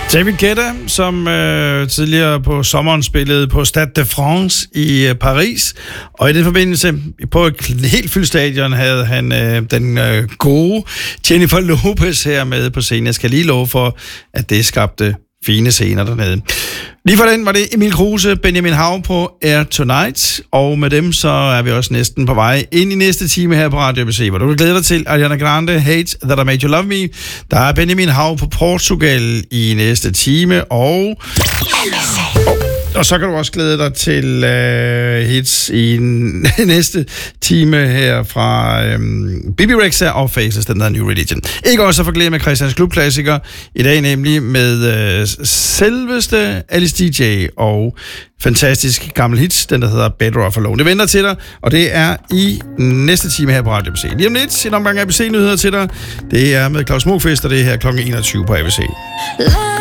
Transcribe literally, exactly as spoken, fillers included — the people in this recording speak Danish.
David Guetta, som øh, tidligere på sommeren spillede på Stade de France i øh, Paris, og i den forbindelse på et helt fyldt stadion havde han øh, den øh, gode Jennifer Lopez her med på scenen. Jeg skal lige love for, at det skabte fine scener dernede. Lige for den var det Emil Kruse, Benjamin Hav på Air Tonight, og med dem så er vi også næsten på vej ind i næste time her på Radio A B C, hvor du vil glæde dig til Ariana Grande, Hate That I Made You Love Me. Der er Benjamin Hav på Portugal i næste time, og... Og så kan du også glæde dig til øh, hits i næste time her fra øh, Bibi Rexha og Faces, den der New Religion. Ikke også at forglemme Christians Klubklassiker i dag, nemlig med øh, selveste Alice D J og fantastisk gammel hits, den der hedder Better Off Alone. Det venter til dig, og det er i næste time her på Radio A B C. Lige om lidt, en omgang A B C-nyheder til dig. Det er med Claus Mokfest, og det er her klokken enogtyve på A B C.